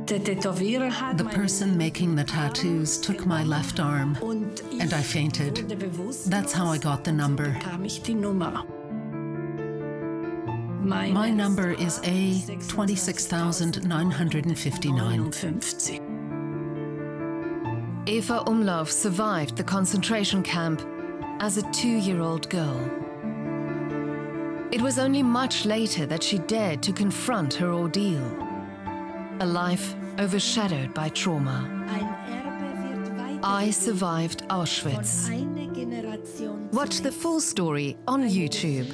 The person making the tattoos took my left arm, and I fainted. That's how I got the number. My number is A26959. Eva Umlauf survived the concentration camp as a 2-year-old girl. It was only much later that she dared to confront her ordeal. A life overshadowed by trauma. I survived Auschwitz. Watch the full story on YouTube.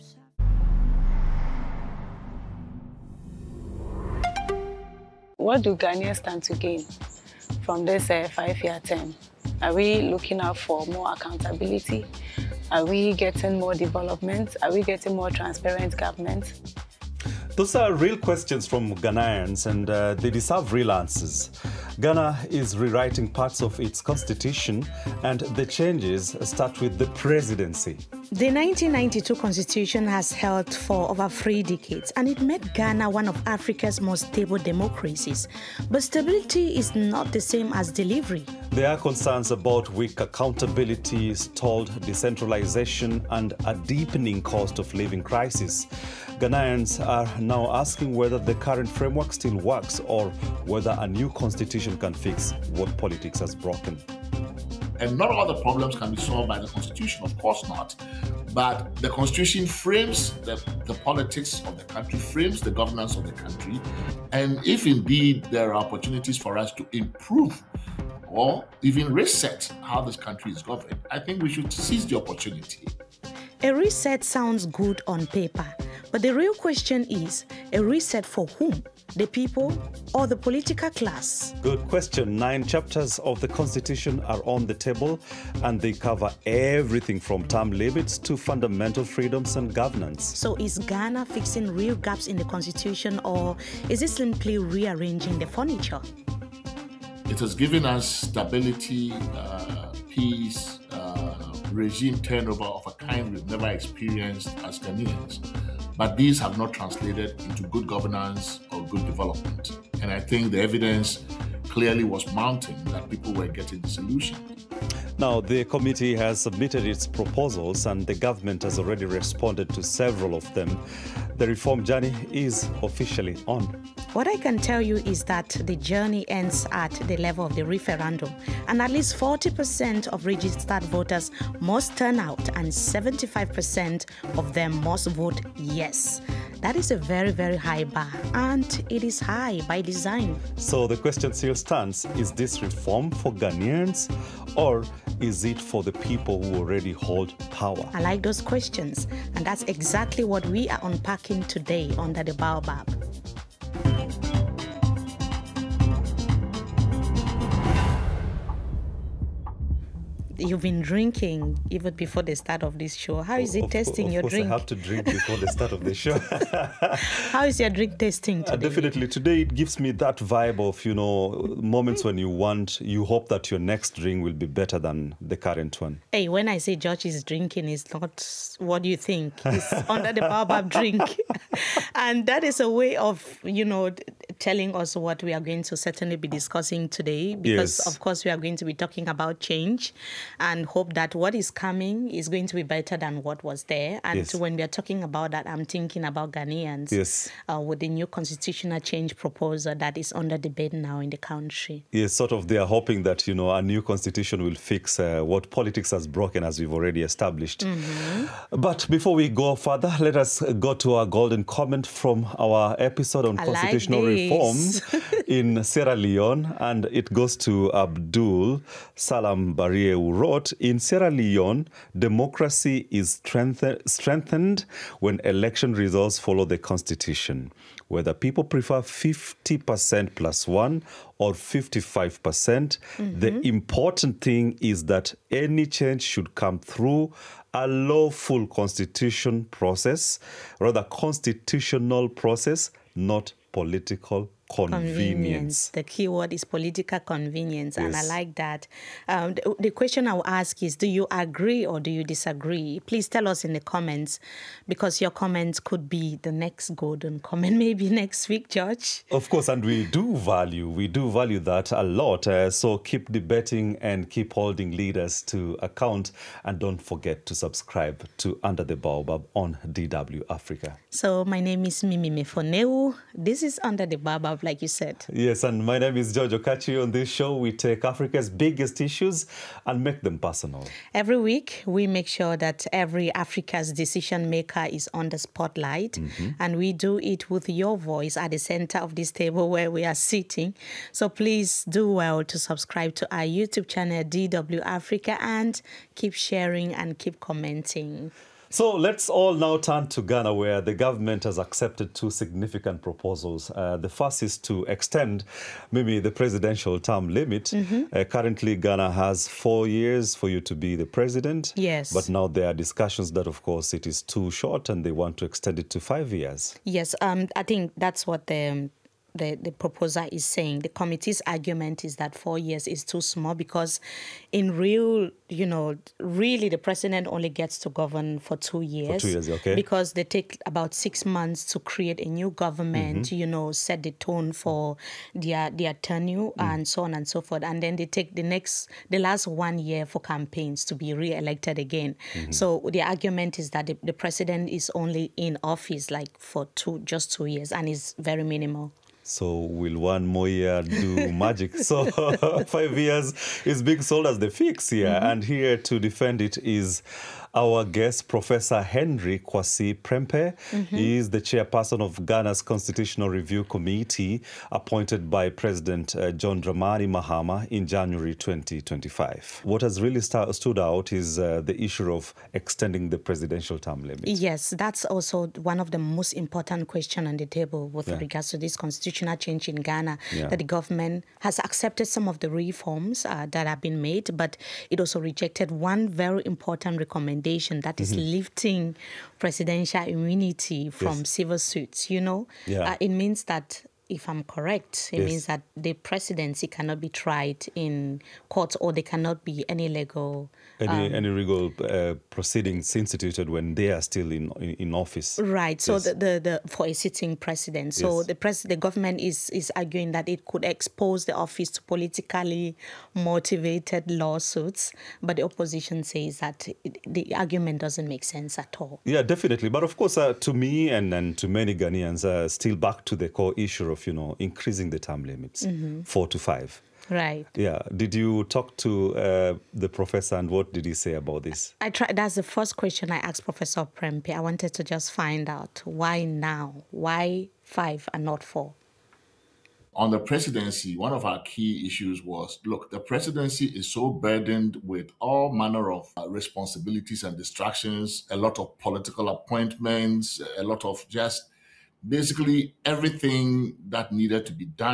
What do Ghanaians stand to gain from this 5-year term? Are we looking out for more accountability? Are we getting more development? Are we getting more transparent government? Those are real questions from Ghanaians, and they deserve real answers. Ghana is rewriting parts of its constitution, and the changes start with the presidency. The 1992 constitution has held for over 3 decades, and it made Ghana one of Africa's most stable democracies. But stability is not the same as delivery. There are concerns about weak accountability, stalled decentralization, and a deepening cost of living crisis. Ghanaians are now asking whether the current framework still works or whether a new constitution can fix what politics has broken. And not all the problems can be solved by the Constitution, of course not. But the Constitution frames the politics of the country, frames the governance of the country. And if indeed there are opportunities for us to improve or even reset how this country is governed, I think we should seize the opportunity. A reset sounds good on paper, but the real question is, a reset for whom? The people or the political class? Good question. 9 chapters of the Constitution are on the table, and they cover everything from term limits to fundamental freedoms and governance. So is Ghana fixing real gaps in the Constitution, or is it simply rearranging the furniture? It has given us stability, peace, regime turnover of a kind we've never experienced as Ghanaians. But these have not translated into good governance or good development. And I think the evidence clearly was mounting that people were getting disillusioned. Now, the committee has submitted its proposals, and the government has already responded to several of them. The reform journey is officially on. What I can tell you is that the journey ends at the level of the referendum, and at least 40% of registered voters must turn out, and 75% of them must vote yes. That is a very, very high bar, and it is high by design. So the question still stands, is this reform for Ghanaians, or is it for the people who already hold power? I like those questions, and that's exactly what we are unpacking today under the Baobab. You've been drinking even before the start of this show. How is it tasting your drink? Of course, I have to drink before the start of the show. How is your drink tasting today? Definitely. Today, it gives me that vibe of, moments when you hope that your next drink will be better than the current one. Hey, when I say George is drinking, it's not what you think. It's under the Baobab drink. And that is a way of, telling us what we are going to certainly be discussing today. Because, Yes. of course, we are going to be talking about change and hope that what is coming is going to be better than what was there. And Yes. when we are talking about that, I'm thinking about Ghanaians with the new constitutional change proposal that is under debate now in the country. Yes, sort of they are hoping that, a new constitution will fix what politics has broken, as we've already established. But before we go further, let us go to our golden comment from our episode on constitutional reform in Sierra Leone. And it goes to Abdul Salam Barrier, who wrote, in Sierra Leone, democracy is strengthened when election results follow the constitution. Whether people prefer 50% plus 1 or 55%, the important thing is that any change should come through a lawful constitutional process, not political convenience. The key word is political convenience, and I Yes. like that. The question I will ask is, do you agree or do you disagree? Please tell us in the comments, because your comments could be the next golden comment, maybe next week, George. Of course, and we do value that a lot. So keep debating and keep holding leaders to account, and don't forget to subscribe to Under the Baobab on DW Africa. So my name is Mimi Mefoneu. This is Under the Baobab, like you said. Yes, and my name is George Okachi. On this show, we take Africa's biggest issues and make them personal. Every week, we make sure that every Africa's decision maker is on the spotlight, and we do it with your voice at the center of this table where we are sitting. So please do well to subscribe to our YouTube channel, DW Africa, and keep sharing and keep commenting. So let's all now turn to Ghana, where the government has accepted two significant proposals. The first is to extend maybe the presidential term limit. Currently, Ghana has 4 years for you to be the president. Yes. But now there are discussions that, of course, it is too short and they want to extend it to 5 years. Yes, I think that's what the proposer is saying. The committee's argument is that 4 years is too small because in really the president only gets to govern for 2 years. For 2 years, okay. Because they take about 6 months to create a new government, set the tone for their tenure and so on and so forth. And then they take the last 1 year for campaigns to be re-elected again. So the argument is that the president is only in office like for just 2 years and is very minimal. So will 1 more year do magic? So 5 years is being sold as the fix here. And here to defend it is our guest, Professor Henry Kwasi Prempeh. He is the chairperson of Ghana's Constitutional Review Committee, appointed by President John Dramani Mahama in January 2025. What has really stood out is the issue of extending the presidential term limit. Yes, that's also one of the most important questions on the table with regards to this constitutional change in Ghana, that the government has accepted some of the reforms that have been made, but it also rejected one very important recommendation, that is lifting presidential immunity from civil suits. It means that, if I'm correct, it means that the presidency cannot be tried in court, or there cannot be any legal legal proceedings instituted when they are still in office. Right. So the for a sitting president. So the government is arguing that it could expose the office to politically motivated lawsuits, but the opposition says that the argument doesn't make sense at all. Yeah, definitely. But of course, to me and to many Ghanaians, still back to the core issue of increasing the term limits 4 to 5. Right. Yeah. Did you talk to the professor, and what did he say about this? That's the first question I asked Professor Prempeh. I wanted to just find out why now? Why 5 and not 4? On the presidency, one of our key issues was, look, the presidency is so burdened with all manner of responsibilities and distractions, a lot of political appointments, a lot of just basically everything that needed to be done